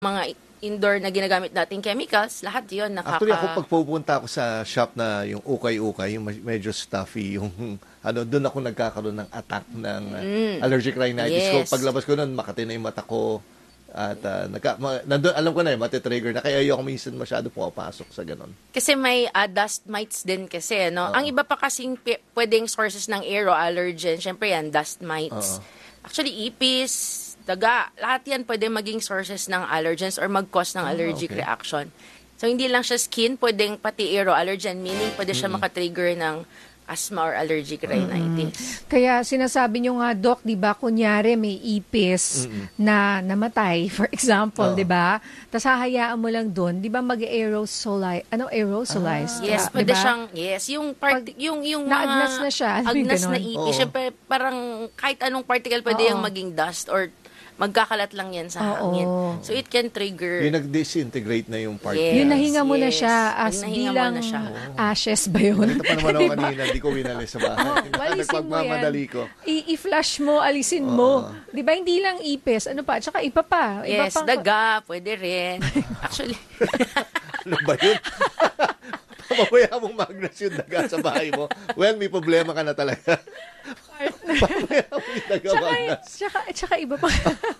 mga indoor na ginagamit nating chemicals, lahat yun Actually, ako pag pupunta ako sa shop na yung ukay-ukay, yung medyo stuffy, yung doon ako nagkakaroon ng attack ng allergic rhinitis ko. Yes. Paglabas ko noon, makati na yung mata ko. At nandun, alam ko na matitrigger na. Kaya ayoko minsan masyado pumapasok sa ganun. Kasi may dust mites din kasi, no? Ang iba pa kasing pwedeng sources ng aero allergen, syempre yan, dust mites. Actually, ipis, daga, lahat yan pwede maging sources ng allergens or mag-cause ng allergic reaction. So, hindi lang siya skin, pwedeng pati aero allergen, meaning pwede siya makatrigger ng asthma or allergic rhinitis. Kaya sinasabi nyo nga, Doc, di ba, kunyari may ipis na namatay, for example, di ba? Tapos hahayaan mo lang doon, di ba mag-aerosolize, aerosolize? Yes, diba? pwede siyang, yung mga naagnas na siya, agnas na ganon. ipis, syempre parang kahit anong particle pwede yung maging dust or magkakalat lang yan sa hangin. So, it can trigger. Yung nag-disintegrate na yung part. Yes. Yung nahinga mo na siya as Nahinga bilang mo na siya. ashes ba yun? Ito pa naman ako kanina, di ko winali sa bahay. Walisin mo yan. Nagpagmamadali ko. I-flash mo, alisin mo. Di ba, hindi lang ipis. Ano pa? Tsaka iba pa. Iba Yes, pang- daga, pwede rin. Actually, Ano ba yun? Pamamaya mong magnas yung daga sa bahay mo. Well, may problema ka na talaga. Pamamaya mo yung daga magnas. Tsaka iba pa.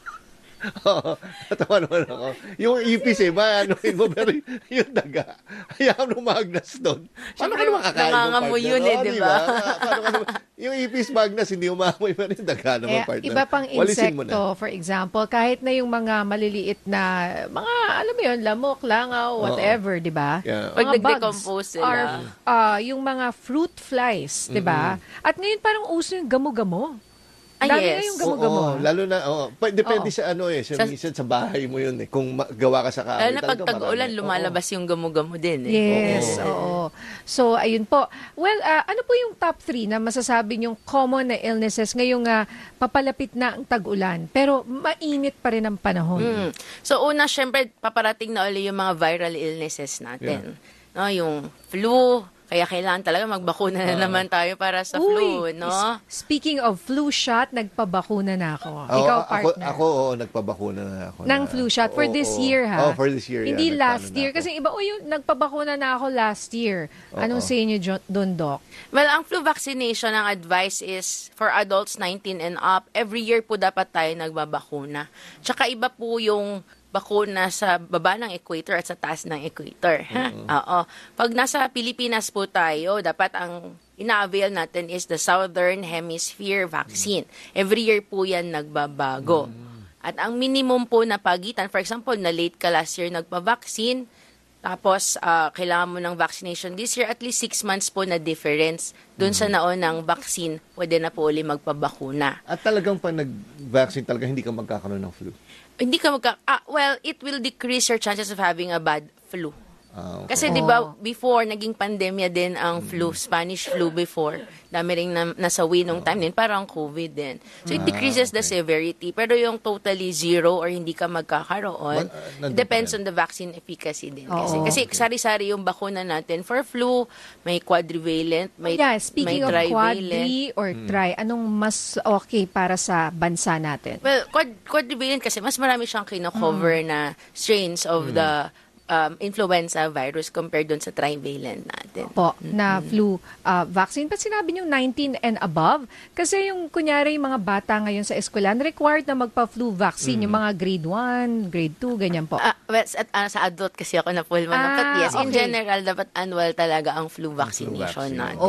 Oo, natawa naman ako. Yung ipis maanuhin mo, pero yung daga, hayaan mo magnas doon. Paano ka naman kakain mo nangangamoy partner? yun Oo, di ba? Paano ka naman, yung ipis magnas, hindi umamoy, pero yung daga naman partner. Iba pang Walisin mo na. insekto, for example, kahit na yung mga maliliit na, mga, alam mo yun, lamok, langaw, whatever, di ba? Yeah. Pag Mga bugs nag-decompose sila. are, yung mga fruit flies, di ba? At ngayon parang uso yung gamo-gamo. Dami na yung gamo-gamo. Oo, lalo na, depende sa minsan sa bahay mo yun Kung gawa ka sa kahoy. lalo na pag tag-ulan, lumalabas yung gamo-gamo din. Yes, oo. So, ayun po. Well, ano po yung top 3 na masasabi yung common na illnesses ngayong papalapit na ang tag-ulan, pero mainit pa rin ang panahon? So, una, syempre, paparating na ulit yung mga viral illnesses natin. No, yung flu, kaya kailangan talaga magbakuna na naman tayo para sa flu, no? Speaking of flu shot, nagpabakuna na ako. Oo, Ikaw, partner. Ako, nagpabakuna na ako. Ng flu shot for this year, ha? Oh, for this year. Hindi last nagpaano na year. ako. Kasi iba, yung nagpabakuna na ako last year. Anong sa inyo doon, Doc? Well, ang flu vaccination, ang advice is for adults 19 and up, every year po dapat tayo nagbabakuna. Tsaka iba po yung bakuna sa baba ng equator at sa taas ng equator. Ha? Oo. Pag nasa Pilipinas po tayo, dapat ang ina-avail natin is the Southern Hemisphere vaccine. Every year po yan nagbabago. At ang minimum po na pagitan, for example, na late ka last year nagpa-vaccine, tapos kailangan mo ng vaccination this year, at least 6 months po na difference. Doon sa naunang vaccine, pwede na po ulit magpabakuna. At talagang pag nag-vaccine talaga, hindi ka magkakaroon ng flu. Hindi ka well, it will decrease your chances of having a bad flu. Okay. Kasi 'di ba before naging pandemya din ang flu, Spanish flu before. Dami ring nasawi nung time din, parang COVID din. So it decreases the severity, pero yung totally zero or hindi ka magkakaroon, it depends on the vaccine efficacy din kasi sari-sari yung bakuna natin for flu, may quadrivalent, may Speaking may of trivalent. quadri or tri, anong mas okay para sa bansa natin? Well, quadrivalent kasi mas marami siyang kino-cover na strains of the influenza virus compared dun sa trivalent natin. Na flu vaccine. But sinabi niyo 19 and above? Kasi yung kunyari yung mga bata ngayon sa eskwelahan, required na magpa-flu vaccine. Yung mga grade 1, grade 2, ganyan po. Well, sa adult kasi ako na full man. But yes, in general, dapat annual talaga ang flu vaccination natin.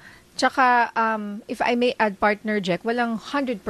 Tsaka, if I may add, partner Jack, walang 100%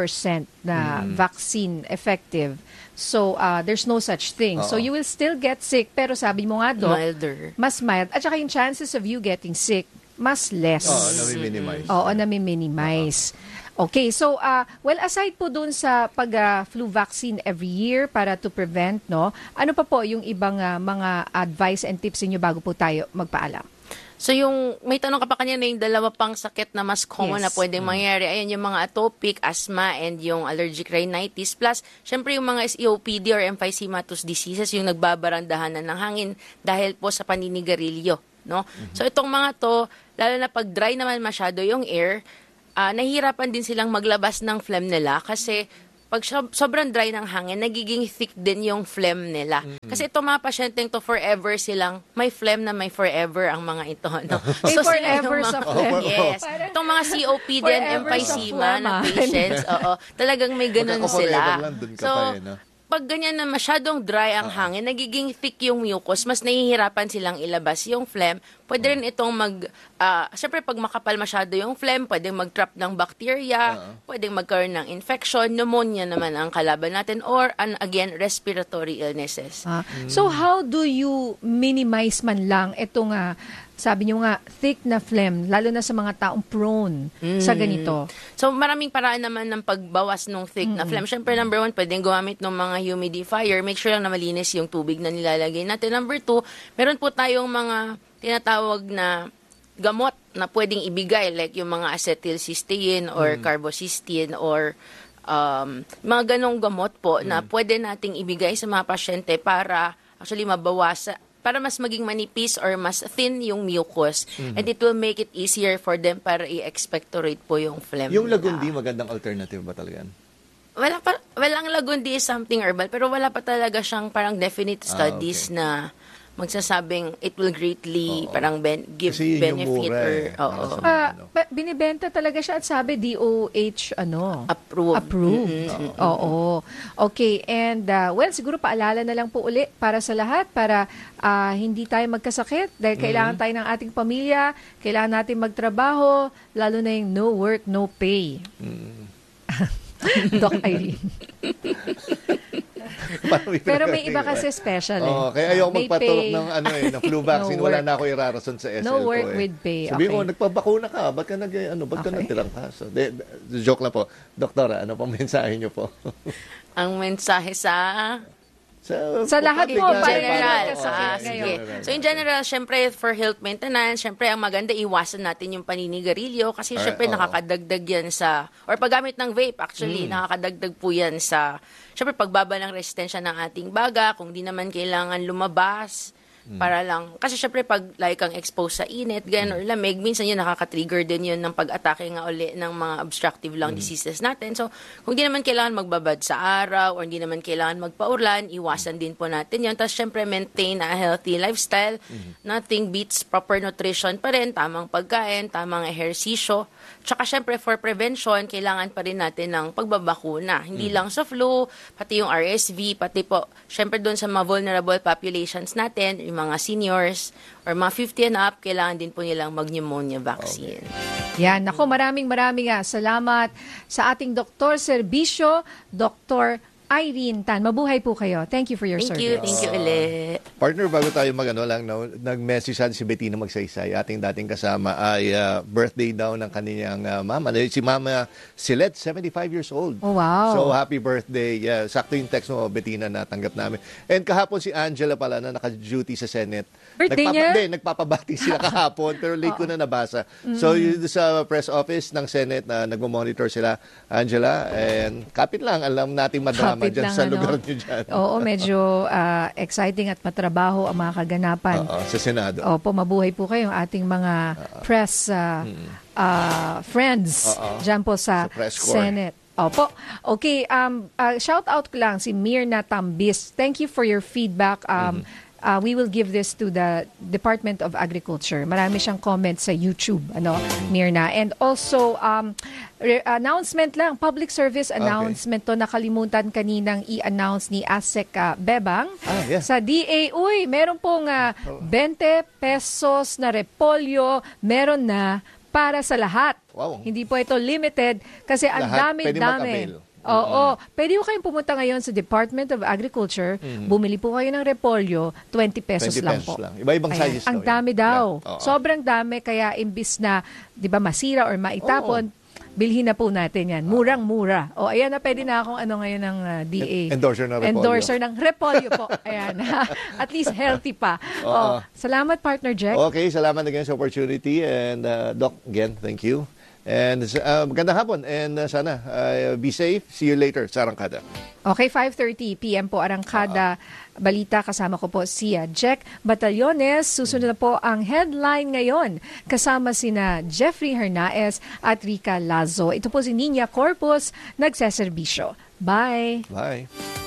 na vaccine effective. So, there's no such thing. So, you will still get sick. Pero sabi mo nga, Doc, Milder. mas mild. At saka yung chances of you getting sick, mas less. Nami-minimize. Nami-minimize. Okay, so, well, aside po dun sa pag-flu vaccine every year para to prevent, no, ano pa po yung ibang mga advice and tips niyo bago po tayo magpaalam? So yung, may tanong ka pa kanina yung dalawa pang sakit na mas common na pwedeng mangyari. Ayan yung mga atopic, asthma, and yung allergic rhinitis. Plus, syempre yung mga COPD or emphysematous diseases, yung nagbabarandahanan ng hangin dahil po sa paninigarilyo. No? So itong mga to, lalo na pag dry naman masyado yung air, nahihirapan din silang maglabas ng phlegm nila kasi pag sobrang dry ng hangin, nagiging thick din yung phlegm nila. Kasi itong mga pasyenteng to forever silang, may phlegm na may forever ang mga ito. No? May sila forever yung sa mga- phlegm. Yes. Itong mga COPD and Forever sa emphysema phlegm, na ah. patients, oo, talagang may ganun Magkaka-forever sila. lang, dun ka So, pa no? pag ganyan na masyadong dry ang hangin, nagiging thick yung mucus, mas nahihirapan silang ilabas yung phlegm. Pwede rin itong syempre pag makapal masyado yung phlegm, pwedeng mag-trap ng bacteria, pwedeng magkaroon ng infection, pneumonia naman ang kalaban natin, or again, respiratory illnesses. So how do you minimize man lang itong sabi niyo nga thick na phlegm lalo na sa mga taong prone sa ganito? So, maraming paraan naman ng pagbawas ng thick na phlegm. Siyempre, number 1, pwedeng gumamit ng mga humidifier. Make sure lang na malinis yung tubig na nilalagay natin. Number 2, meron po tayong mga tinatawag na gamot na pwedeng ibigay, like yung mga acetylcysteine or carbocysteine or mga ganong gamot po na pwede nating ibigay sa mga pasyente para actually mabawasan, para mas maging manipis or mas thin yung mucus, and it will make it easier for them para i-expectorate po yung phlegm Yung nila. lagundi, magandang alternative ba talaga yan? Ang lagundi is something herbal, pero wala pa talaga siyang parang definite studies okay. na magsasabing it will greatly parang give Kasi yun yung benefit mura or eh. oo. Binibenta talaga siya at sabi DOH Approved. Oo. Okay, and well, siguro paalala na lang po uli para sa lahat para hindi tayo magkasakit dahil kailangan tayo ng ating pamilya, kailangan natin magtrabaho, lalo na yung no work, no pay. Doc Irene. Pero may iba kasi special eh. Kaya ayoko May magpaturok pay. ng flu vaccine. No wala work. na ako irarason sa SL No ko work eh. with pay. Sabi ko, Okay. nagpabakuna ka, ba't ka ba't ka Okay. nagtirang kaso? Joke lang po. Doktora, ano pang mensahe niyo po? Ang mensahe Sa lahat public po, na- para general. hindi magkasakit Sige. ngayon. So in general, syempre for health maintenance, syempre ang maganda iwasan natin yung paninigarilyo kasi syempre oo. nakakadagdag yan sa or paggamit ng vape actually nakakadagdag po yan sa syempre pagbaba ng resistensya ng ating baga, kung di naman kailangan lumabas para lang kasi syempre pag like kang exposed sa init, ganyan or lamig, minsan yun nakaka-trigger din yun ng pag-atake nga uli ng mga obstructive lung diseases natin. So kung di naman kailangan magbabad sa araw or hindi naman kailangan magpaulan, iwasan din po natin yun. Tapos syempre maintain a healthy lifestyle. Nothing beats proper nutrition pa rin, tamang pagkain, tamang ehersisyo. Tsaka syempre for prevention, kailangan pa rin natin ng pagbabakuna. Hindi lang sa flu, pati yung RSV, pati po syempre doon sa mga vulnerable populations natin, yung mga seniors or mga 50 and up, kailangan din po nilang mag-pneumonia vaccine. Yan, ako maraming salamat sa ating doktor serbisyo, Dr. Irene Tan. Mabuhay po kayo. Thank you for your Thank you service. ulit. Partner, bago tayo nag-message si Bettina Magsaysay, ating dating kasama ay birthday daw ng kanyang mama. Si Mama Silet, 75 years old. Oh, wow. So, happy birthday. Yeah, sakto yung text mo, Bettina, na tanggap namin. And kahapon si Angela pala na naka-duty sa Senate. Birthday niya? Nagpapabati sila kahapon, pero late ko na nabasa. So, yun sa press office ng Senate na nagmo-monitor sila, Angela, and kapit lang, alam nating madrama Kapit dyan lang, sa lugar niyo dyan. Oo, medyo exciting at matrabaho ang mga kaganapan. Oo, sa Senado. Opo, mabuhay po kayo ating mga press friends dyan po sa press corps. Senate. Opo. Okay, shout out ko lang si Mirna Tambis. Thank you for your feedback. We will give this to the Department of Agriculture. Marami siyang comments sa YouTube, Mirna. And also, announcement lang, public service announcement to nakalimutan kaninang i-announce ni ASEC Bebang. Yeah. Sa DA, meron pong 20 pesos na repolyo, meron na para sa lahat. Wow. Hindi po ito limited kasi ang Lahat pwede dami-dami. mag-avail. Oo. Pwede po kayong pumunta ngayon sa Department of Agriculture, bumili po kayo ng repolyo, 20 pesos 20 lang pesos po. lang. Iba-ibang Ayan. sizes Ang daw yan. dami daw. Yeah. Oo. Sobrang dami, kaya imbis na, di ba, masira or maitapon, bilhin na po natin yan. Murang-mura. O, ayan na, pwede na akong ngayon ng DA. Endorser ng repolyo. Endorser ng repolyo po. Ayan. At least healthy pa. Oo. Salamat, partner Jack. Okay, salamat again sa opportunity. And Doc, again, thank you. And magandang hapon and sana be safe. See you later sa Arangkada. Okay, 5:30 p.m. po Arangkada Balita. Kasama ko po si Jack Batallones. Susunod na po ang headline ngayon. Kasama sina Jeffrey Hernaez at Rica Lazo. Ito po si Nina Corpus, nagseserbisyo. Bye! Bye!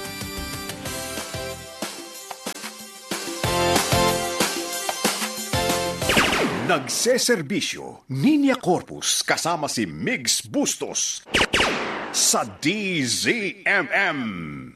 Nagseserbisyo, Nina Corpus kasama si Migs Bustos sa DZMM.